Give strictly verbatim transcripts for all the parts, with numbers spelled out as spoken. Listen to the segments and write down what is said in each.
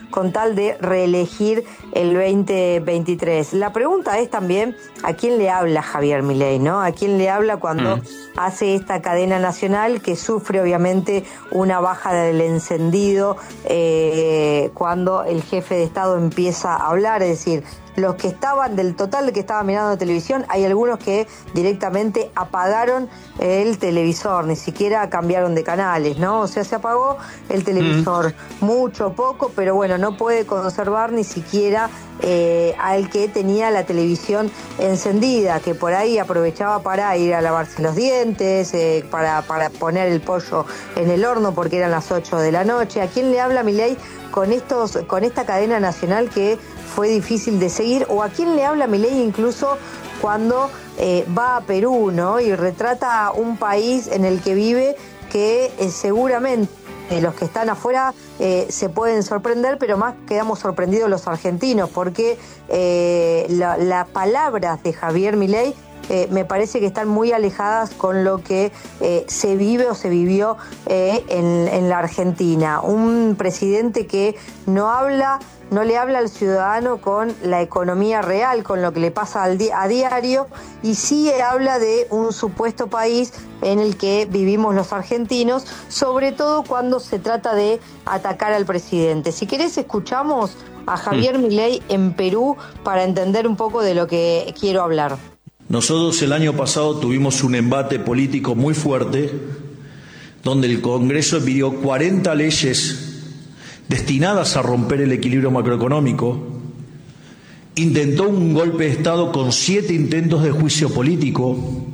con tal de reelegir el veinte veintitrés. La pregunta es también a quién le habla Javier Milei, ¿no? A quién le habla cuando mm. hace esta cadena nacional que sufre obviamente una baja del encendido eh, cuando el jefe de Estado empieza a hablar, es decir, los que estaban, del total de que estaban mirando televisión, hay algunos que directamente apagaron el televisor, ni siquiera cambiaron de canales, ¿no? O sea, se apagó el televisor, mm. mucho, poco, pero bueno, no puede conservar ni siquiera eh, al que tenía la televisión encendida, que por ahí aprovechaba para ir a lavarse los dientes, eh, para, para poner el pollo en el horno porque eran las ocho de la noche. ¿A quién le habla Milei con estos, con esta cadena nacional que fue difícil de seguir? ¿O a quién le habla Milei incluso cuando eh, va a Perú, ¿no? Y retrata un país en el que vive que eh, seguramente eh, los que están afuera eh, se pueden sorprender, pero más quedamos sorprendidos los argentinos, porque eh, la, las palabras de Javier Milei Eh, me parece que están muy alejadas con lo que eh, se vive o se vivió eh, en, en la Argentina. Un presidente que no habla, no le habla al ciudadano con la economía real, con lo que le pasa al di- a diario, y sí habla de un supuesto país en el que vivimos los argentinos, sobre todo cuando se trata de atacar al presidente. Si querés, escuchamos a Javier mm. Milei en Perú para entender un poco de lo que quiero hablar. Nosotros el año pasado tuvimos un embate político muy fuerte, donde el Congreso pidió cuarenta leyes destinadas a romper el equilibrio macroeconómico, intentó un golpe de Estado con siete intentos de juicio político.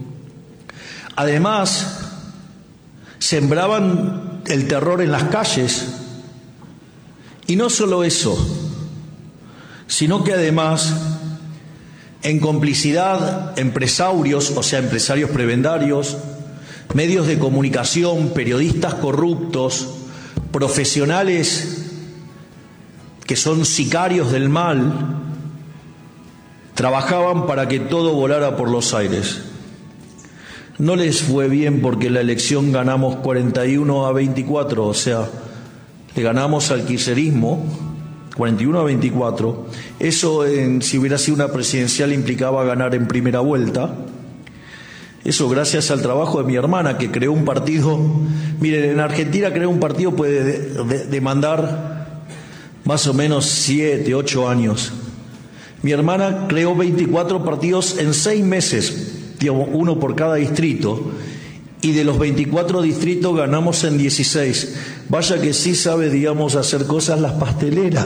Además, sembraban el terror en las calles. Y no solo eso, sino que además, en complicidad, empresarios, o sea, empresarios prebendarios, medios de comunicación, periodistas corruptos, profesionales que son sicarios del mal, trabajaban para que todo volara por los aires. No les fue bien porque la elección ganamos cuarenta y uno a veinticuatro, o sea, le ganamos al kirchnerismo cuarenta y uno a veinticuatro. Eso, en, si hubiera sido una presidencial, implicaba ganar en primera vuelta. Eso gracias al trabajo de mi hermana, que creó un partido. Miren, en Argentina crear un partido puede de, de, demandar más o menos siete, ocho años. Mi hermana creó veinticuatro partidos en seis meses, digamos, uno por cada distrito. Y de los veinticuatro distritos ganamos en dieciséis. Vaya que sí sabe, digamos, hacer cosas las pasteleras.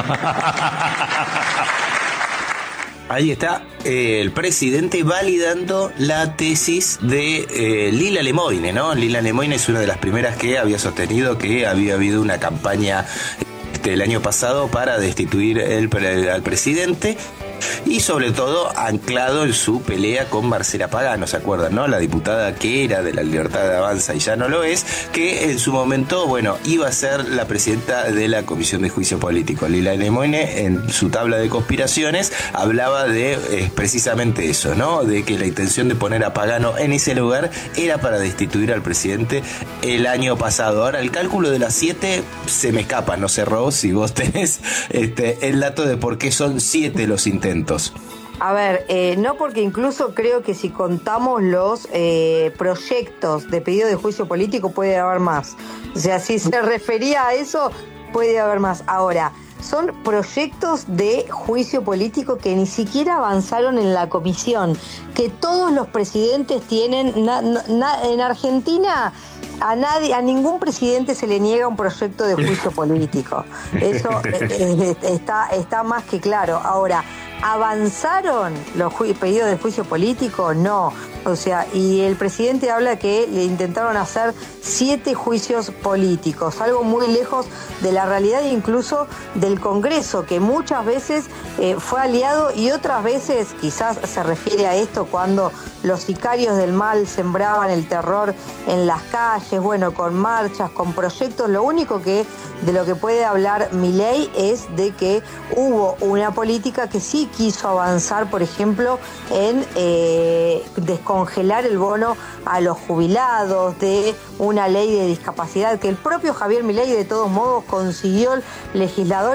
Ahí está eh, el presidente validando la tesis de eh, Lila Lemoine, ¿no? Lila Lemoine es una de las primeras que había sostenido que había habido una campaña este, el año pasado para destituir el, al presidente. Y sobre todo anclado en su pelea con Marcela Pagano, ¿se acuerdan, no? La diputada que era de la Libertad de Avanza y ya no lo es, que en su momento, bueno, iba a ser la presidenta de la Comisión de Juicio Político. Lila Lemoine, en su tabla de conspiraciones, hablaba de eh, precisamente eso, ¿no? De que la intención de poner a Pagano en ese lugar era para destituir al presidente el año pasado. Ahora, el cálculo de las siete se me escapa, no sé, Ro, si vos tenés este, el dato de por qué son siete los intentos. A ver, eh, no, porque incluso creo que si contamos los eh, proyectos de pedido de juicio político puede haber más. O sea, si se refería a eso, puede haber más. Ahora, son proyectos de juicio político que ni siquiera avanzaron en la comisión, que todos los presidentes tienen. Na, na, en Argentina a nadie, a ningún presidente se le niega un proyecto de juicio político. Eso eh, está, está más que claro. Ahora, ¿avanzaron los ju- pedidos de juicio político? No. O sea, y el presidente habla que le intentaron hacer siete juicios políticos, algo muy lejos de la realidad, incluso del Congreso, que muchas veces eh, fue aliado y otras veces, quizás se refiere a esto cuando los sicarios del mal sembraban el terror en las calles, bueno, con marchas, con proyectos. Lo único que de lo que puede hablar Milei es de que hubo una política que sí quiso avanzar, por ejemplo, en eh, descongelar el bono a los jubilados, de una ley de discapacidad que el propio Javier Milei de todos modos consiguió legislador